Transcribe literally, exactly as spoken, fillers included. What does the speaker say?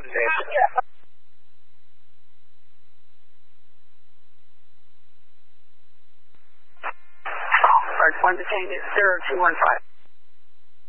one to David. Large one to Tango, zero two one five.